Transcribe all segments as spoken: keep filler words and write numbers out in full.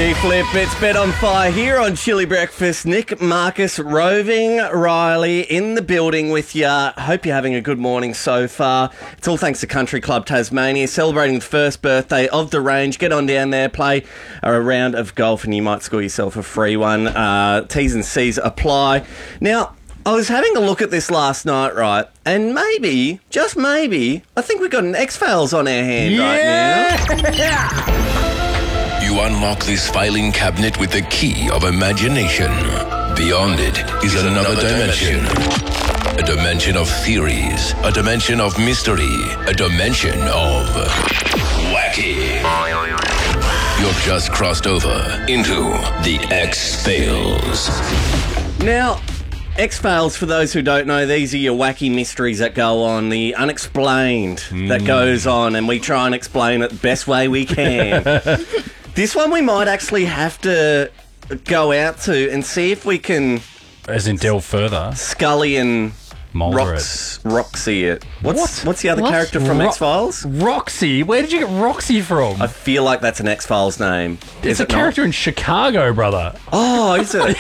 G-Flip, it's Bet on Fire here on Chili Breakfast. Nick, Marcus, Roving, Riley in the building with you. Hope you're having a good morning so far. It's all thanks to Country Club Tasmania, celebrating the first birthday of the range. Get on down there, play a round of golf, and you might score yourself a free one. Uh, T's and C's apply. Now, I was having a look at this last night, right? And maybe, just maybe, I think we've got an X-Files on our hand yeah. right now. You unlock this filing cabinet with the key of imagination. Beyond it is another dimension. A dimension of theories. A dimension of mystery. A dimension of wacky. You've just crossed over into the X-Files. Now, X-Files, for those who don't know, these are your wacky mysteries that go on, the unexplained mm. that goes on, and we try and explain it the best way we can. This one we might actually have to go out to and see if we can... As in delve further. Scully and Rox, Roxy it. What's, what? What's the other what? character from Ro- X-Files? Roxy? Where did you get Roxy from? I feel like that's an X-Files name. It's is a it character not? in Chicago, brother. Oh, is it?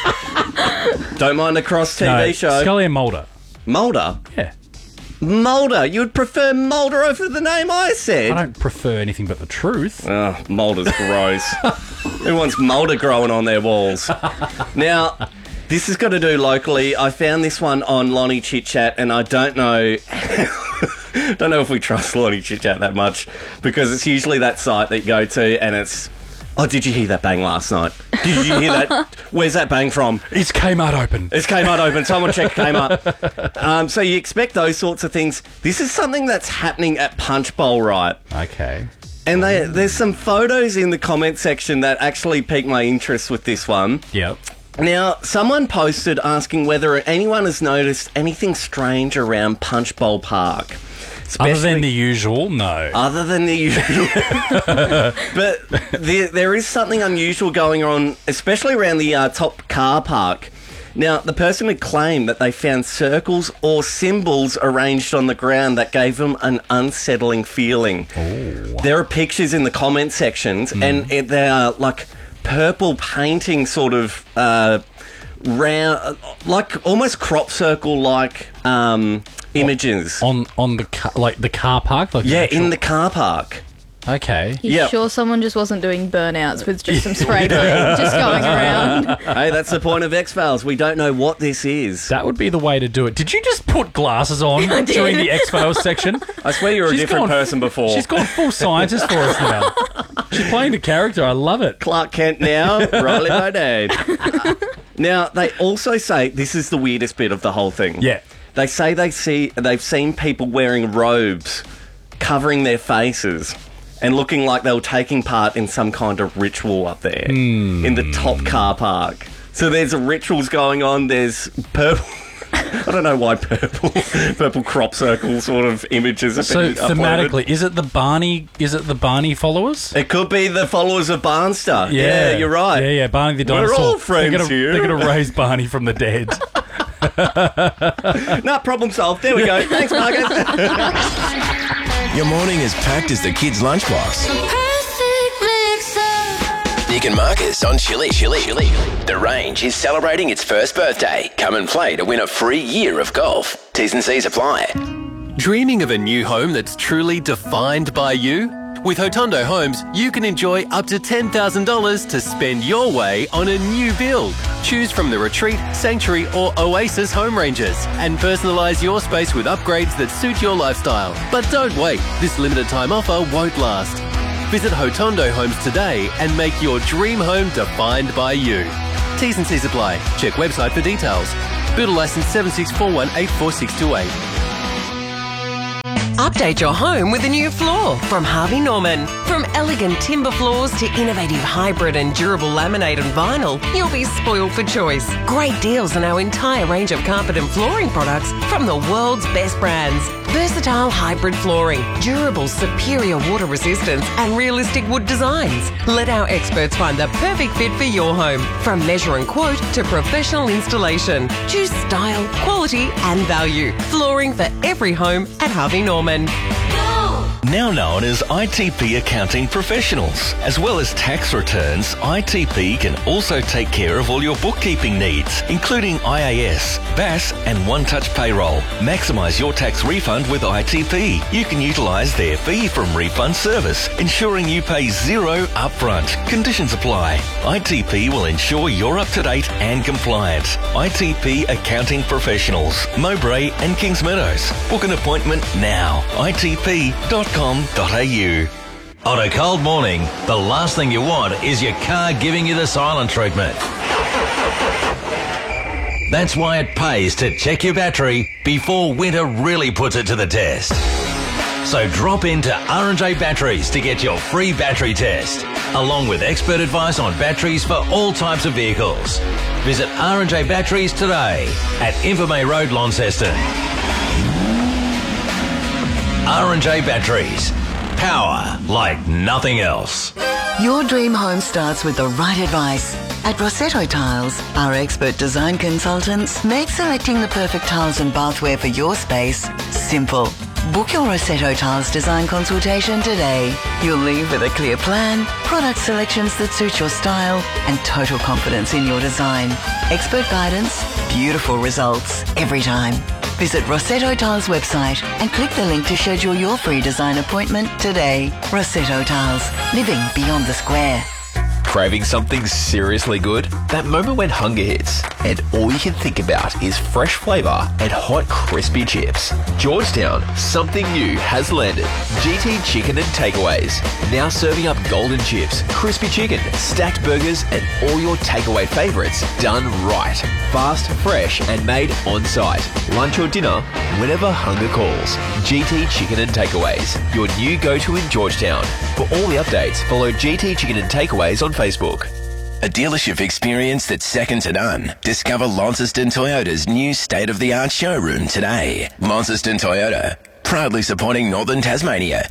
Don't mind a cross-T V no, show. Scully and Mulder. Mulder? Yeah. Mulder. You would prefer Mulder over the name I said? I don't prefer anything but the truth. Oh, Mulder's gross. Who wants Mulder growing on their walls? Now, this has got to do locally. I found this one on Lonnie Chit Chat, and I don't know... don't know if we trust Lonnie Chit Chat that much, because it's usually that site that you go to, and it's... Oh, did you hear that bang last night? Did you hear that? Where's that bang from? It's Kmart open. It's Kmart open. Someone check Kmart. Um, so you expect those sorts of things. This is something that's happening at Punch Bowl, right? Okay. And they, there's some photos in the comment section that actually piqued my interest with this one. Yep. Now, someone posted asking whether anyone has noticed anything strange around Punch Bowl Park. Especially, other than the usual, no. Other than the usual. But there, there is something unusual going on, especially around the uh, top car park. Now, the person had claimed that they found circles or symbols arranged on the ground that gave them an unsettling feeling. Ooh. There are pictures in the comment sections, mm. and it, they are like purple painting sort of... Uh, round, like almost crop circle like um, images on on the car, like the car park. Like yeah, the in the car park. Okay. You yep. sure someone just wasn't doing burnouts with just some spray paint just going around? Hey, that's the point of X-Files. We don't know what this is. That would be the way to do it. Did you just put glasses on during the X-Files section? I swear you were she's a different gone, person before. She's gone full scientist for us now. She's playing the character. I love it. Clark Kent now, Riley Bodade. Now, they also say, this is the weirdest bit of the whole thing. Yeah. They say they see, they've seen people wearing robes, covering their faces, and looking like they were taking part in some kind of ritual up there mm. in the top car park. So there's rituals going on, there's purple... I don't know why purple purple crop circle sort of images are so being uploaded. Thematically, is it the Barney is it the Barney followers? It could be the followers of Barnster. Yeah, yeah you're right. Yeah, yeah, Barney the dinosaur. We're all friends they're gonna, here. They're going to raise Barney from the dead. No, problem solved. There we go. Thanks, Marcus. Your morning is packed as the kids' lunchbox. Nick and Marcus on Chili Chili Chili. The Range is celebrating its first birthday. Come and play to win a free year of golf. T's and C's apply. Dreaming of a new home that's truly defined by you? With Hotondo Homes, you can enjoy up to ten thousand dollars to spend your way on a new build. Choose from the Retreat, Sanctuary or Oasis home ranges and personalise your space with upgrades that suit your lifestyle. But don't wait, this limited time offer won't last. Visit Hotondo Homes today and make your dream home defined by you. T's and C's apply. Check website for details. Builder license seven six four one eight four six two eight. Update your home with a new floor from Harvey Norman. From elegant timber floors to innovative hybrid and durable laminate and vinyl, you'll be spoiled for choice. Great deals on our entire range of carpet and flooring products from the world's best brands. Versatile hybrid flooring, durable superior water resistance and realistic wood designs. Let our experts find the perfect fit for your home. From measure and quote to professional installation. Choose style, quality and value. Flooring for every home at Harvey Norman. now known as I T P Accounting Professionals. As well as tax returns, I T P can also take care of all your bookkeeping needs, including I A S, B A S and One Touch Payroll. Maximise your tax refund with I T P. You can utilise their fee from refund service, ensuring you pay zero upfront. Conditions apply. I T P will ensure you're up to date and compliant. I T P Accounting Professionals, Mowbray and Kings Meadows. Book an appointment now. I T P dot com dot a u. On a cold morning, the last thing you want is your car giving you the silent treatment. That's why it pays to check your battery before winter really puts it to the test. So drop into R and J Batteries to get your free battery test, along with expert advice on batteries for all types of vehicles. Visit R and J Batteries today at Invermay Road, Launceston. R and J Batteries. Power like nothing else. Your dream home starts with the right advice. At Rossetto Tiles, our expert design consultants make selecting the perfect tiles and bathware for your space simple. Book your Rossetto Tiles design consultation today. You'll leave with a clear plan, product selections that suit your style, and total confidence in your design. Expert guidance, beautiful results every time. Visit Rossetto Tiles website and click the link to schedule your free design appointment today. Rossetto Tiles, living beyond the square. Craving something seriously good? That moment when hunger hits and all you can think about is fresh flavour and hot crispy chips. Georgetown, something new has landed. G T Chicken and Takeaways. Now serving up golden chips, crispy chicken, stacked burgers and all your takeaway favourites done right. Fast, fresh and made on site. Lunch or dinner, whenever hunger calls. G T Chicken and Takeaways, your new go-to in Georgetown. For all the updates, follow G T Chicken and Takeaways on Facebook. A dealership experience that's second to none. Discover Launceston Toyota's new state-of-the-art showroom today. Launceston Toyota, proudly supporting Northern Tasmania.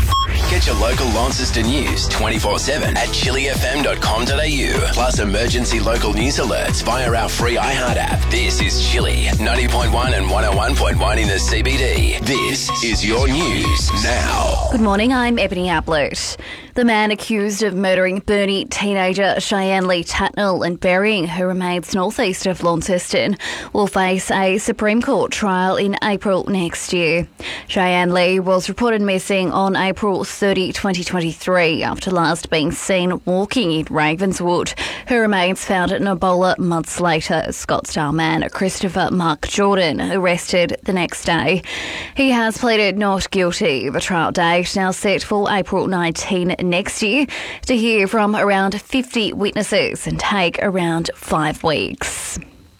Get your local Launceston news twenty-four seven at chili f m dot com dot a u. Plus emergency local news alerts via our free iHeart app. This is Chili, ninety point one and one oh one point one in the C B D. This is your news now. Good morning, I'm Ebony Ablett. The man accused of murdering Burnie teenager Cheyenne Lee Tatnall and burying her remains northeast of Launceston will face a Supreme Court trial in April next year. Cheyenne Lee was reported missing on April thirtieth, twenty twenty-three after last being seen walking in Ravenswood. Her remains found at Nabola months later. Scottsdale man Christopher Mark Jordan arrested the next day. He has pleaded not guilty. The trial date now set for April nineteenth next year to hear from around fifty witnesses and take around five weeks.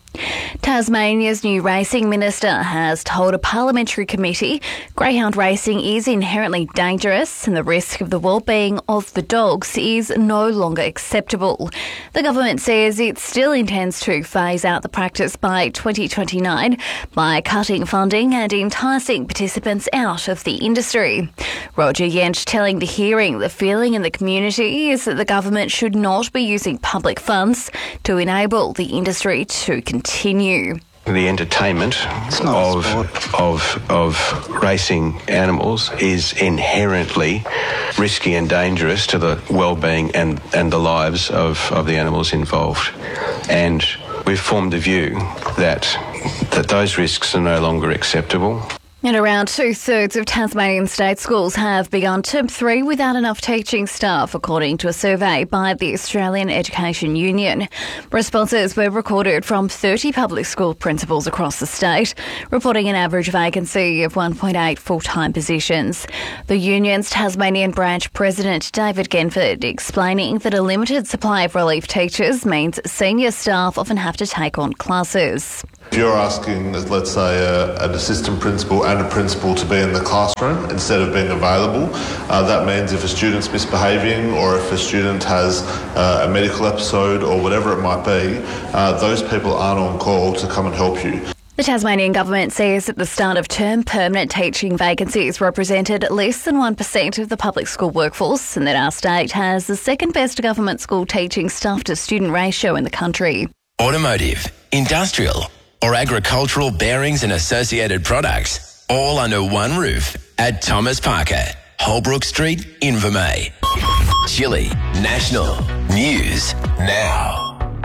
Tasmania's new racing minister has told a parliamentary committee greyhound racing is inherently dangerous and the risk of the well-being of the dogs is no longer acceptable. The government says it still intends to phase out the practice by twenty twenty-nine by cutting funding and enticing participants out of the industry. Roger Yench telling the hearing the feeling in the community is that the government should not be using public funds to enable the industry to continue. Continue. The entertainment of, of of racing animals is inherently risky and dangerous to the well-being and, and the lives of, of the animals involved. And we've formed a view that that those risks are no longer acceptable. And around two-thirds of Tasmanian state schools have begun term three without enough teaching staff, according to a survey by the Australian Education Union. Responses were recorded from thirty public school principals across the state, reporting an average vacancy of one point eight full-time positions. The union's Tasmanian branch president, David Genford, explaining that a limited supply of relief teachers means senior staff often have to take on classes. If you're asking, let's say, uh, an assistant principal and a principal to be in the classroom instead of being available, uh, that means if a student's misbehaving or if a student has uh, a medical episode or whatever it might be, uh, those people aren't on call to come and help you. The Tasmanian government says at the start of term, permanent teaching vacancies represented less than one percent of the public school workforce and that our state has the second best government school teaching staff to student ratio in the country. Automotive, industrial, or agricultural bearings and associated products, all under one roof at Thomas Parker. Holbrook Street, Invermay. Chili National News Now.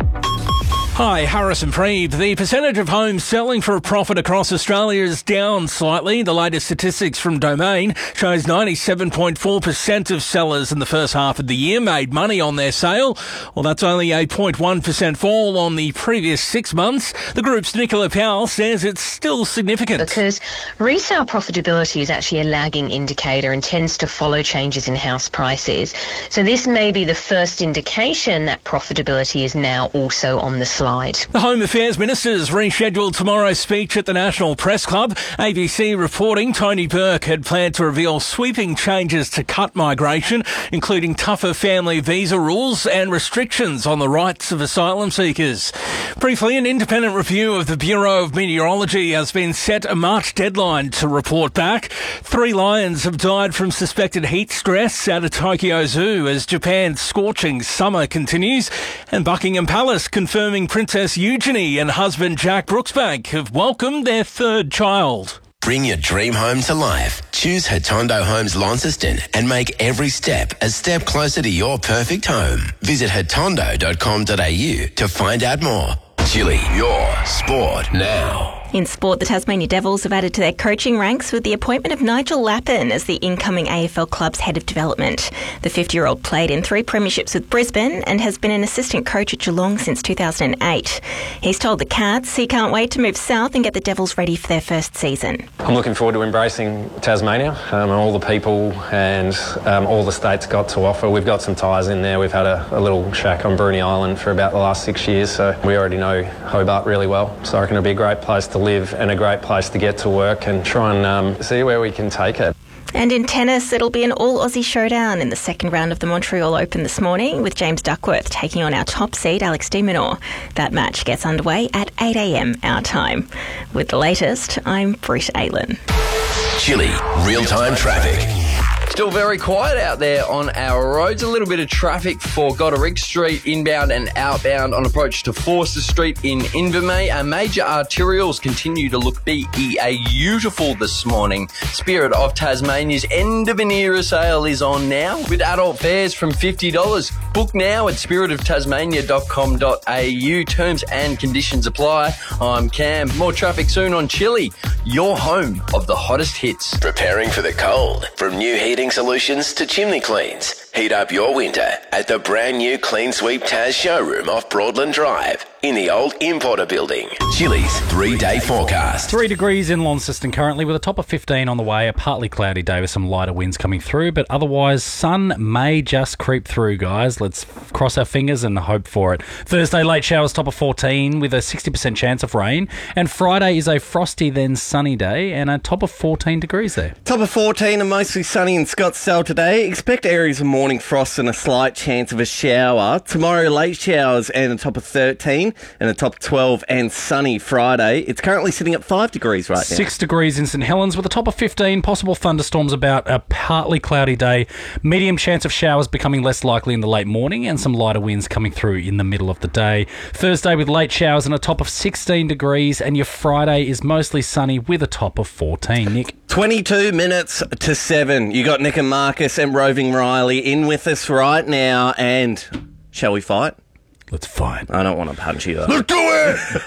Hi, Harrison Freed. The percentage of homes selling for a profit across Australia is down slightly. The latest statistics from Domain shows ninety-seven point four percent of sellers in the first half of the year made money on their sale. Well, that's only a zero point one percent fall on the previous six months. The group's Nicola Powell says it's still significant. Because resale profitability is actually a lagging indicator and tends to follow changes in house prices. So this may be the first indication that profitability is now also on the slide. The Home Affairs Minister's rescheduled tomorrow's speech at the National Press Club. A B C reporting Tony Burke had planned to reveal sweeping changes to cut migration, including tougher family visa rules and restrictions on the rights of asylum seekers. Briefly, an independent review of the Bureau of Meteorology has been set a March deadline to report back. Three lions have died from suspected heat stress at a Tokyo Zoo as Japan's scorching summer continues, and Buckingham Palace confirming Princess Eugenie and husband Jack Brooksbank have welcomed their third child. Bring your dream home to life. Choose Hatondo Homes Launceston and make every step a step closer to your perfect home. Visit hatondo dot com dot a u to find out more. Chili, your sport now. In sport, the Tasmania Devils have added to their coaching ranks with the appointment of Nigel Lappin as the incoming A F L club's head of development. The fifty-year-old played in three premierships with Brisbane and has been an assistant coach at Geelong since two thousand eight. He's told the Cats he can't wait to move south and get the Devils ready for their first season. I'm looking forward to embracing Tasmania um, and all the people and um, all the state's got to offer. We've got some ties in there. We've had a, a little shack on Bruny Island for about the last six years, so we already know Hobart really well. So I reckon it'll be a great place to live and a great place to get to work and try and um, see where we can take it. And in tennis, it'll be an all-Aussie showdown in the second round of the Montreal Open this morning, with James Duckworth taking on our top seed, Alex de Minaur. That match gets underway at eight a m our time. With the latest, I'm Britt Aylin. Chili, real-time traffic. Still very quiet out there on our roads. A little bit of traffic for Goderich Street inbound and outbound on approach to Forster Street in Invermay. Our major arterials continue to look B E A beautiful this morning. Spirit of Tasmania's end of an era sale is on now with adult fares from fifty dollars. Book now at spirit of tasmania dot com dot a u. Terms and conditions apply. I'm Cam. More traffic soon on Chili, your home of the hottest hits. Preparing for the cold. From new heating solutions to chimney cleans. Heat up your winter at the brand new Clean Sweep Taz showroom off Broadland Drive in the old Importer building. Chili's three-day forecast. Three degrees in Launceston currently with a top of fifteen on the way. A partly cloudy day with some lighter winds coming through, but otherwise sun may just creep through, guys. Let's cross our fingers and hope for it. Thursday, late showers, top of fourteen with a sixty percent chance of rain. And Friday is a frosty then sunny day and a top of fourteen degrees there. Top of fourteen and mostly sunny in Scottsdale today. Expect areas of morning frost and a slight chance of a shower. Tomorrow, late showers and a top of thirteen and a top of twelve and sunny Friday. It's currently sitting at five degrees right now. Six degrees in St Helens with a top of fifteen. Possible thunderstorms about a partly cloudy day. Medium chance of showers becoming less likely in the late morning and some lighter winds coming through in the middle of the day. Thursday with late showers and a top of sixteen degrees, and your Friday is mostly sunny with a top of fourteen. Nick? twenty-two minutes to seven. You got Nick and Marcus and Roving Riley in with us right now, and shall we fight? Let's fight. I don't want to punch you though. Let's do it!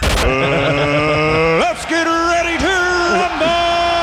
uh, let's get ready to rumble!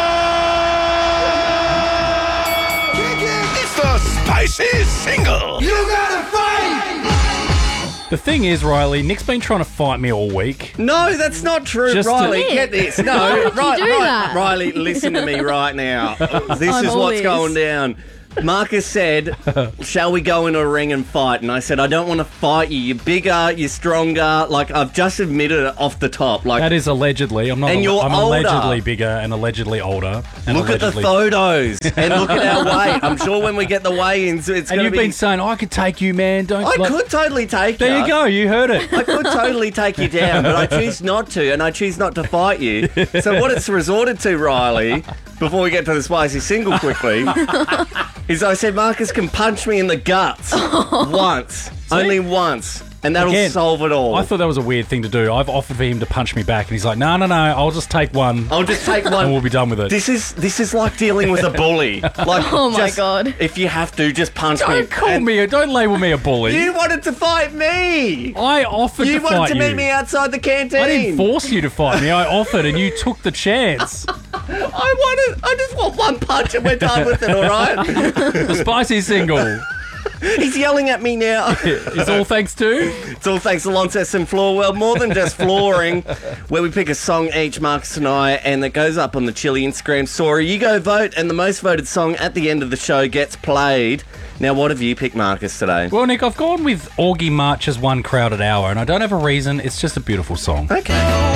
It's the spicy single! You gotta fight! The thing is, Riley, Nick's been trying to fight me all week. No, that's not true, Just Riley. to- Get this. No, Why would you right, do right, that? Riley, listen to me right now. This I'm is all what's ears. going down. Marcus said, shall we go into a ring and fight? And I said, I don't want to fight you. You're bigger, you're stronger. Like, I've just admitted it off the top. Like, That is allegedly. I'm not. And al- you're I'm older. allegedly bigger and allegedly older. And look at the allegedly- photos and look at our weight. I'm sure when we get the weigh-ins, it's And going to you've be... been saying, I could take you, man. Don't. I like- could totally take There you. you go. You heard it. I could totally take you down, but I choose not to, and I choose not to fight you. So what it's resorted to, Riley, before we get to the spicy single quickly, is I said Marcus can punch me in the guts once, only once. and that'll Again, solve it all. I thought that was a weird thing to do. I've offered for him to punch me back, and he's like, no, no, no, I'll just take one. I'll just take one. And we'll be done with it. This is this is like dealing with a bully. Like, Oh my just- God. If you have to, just punch me. Don't call And me, a, don't label me a bully. You wanted to fight me. I offered You to wanted fight to you. meet me outside the canteen. I didn't force you to fight me. I offered, and you took the chance. I wanted. I just want one punch, and we're done with it. All right. The spicy single. He's yelling at me now. It's all thanks to? It's all thanks to Launceston Floor. Well, more than just flooring, where we pick a song each, Marcus and I, and that goes up on the Chili Instagram story. You go vote, and the most voted song at the end of the show gets played. Now, what have you picked, Marcus, today? Well, Nick, I've gone with Augie March's One Crowded Hour, and I don't have a reason. It's just a beautiful song. Okay.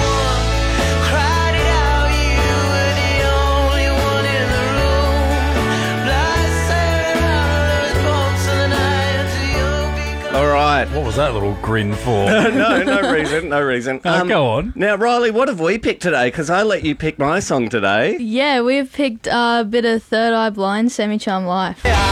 All right. What was that little grin for? no, no reason, no reason. Oh, go on. Now, Riley, what have we picked today? Because I let you pick my song today. Yeah, we've picked uh, a bit of Third Eye Blind, Semi Charm Life.